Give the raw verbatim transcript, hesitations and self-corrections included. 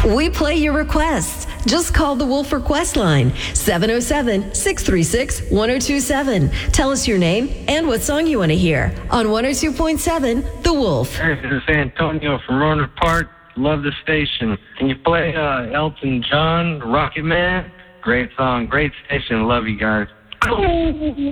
We play your requests. Just call the Wolf Request line, seven oh seven, six three six, one oh two seven. Tell us your name and what song you want to hear on one oh two point seven The Wolf. Hey, this is Antonio from Rohnert Park. Love the station. Can you play uh, Elton John, Rocket Man? Great song, great station. Love you guys.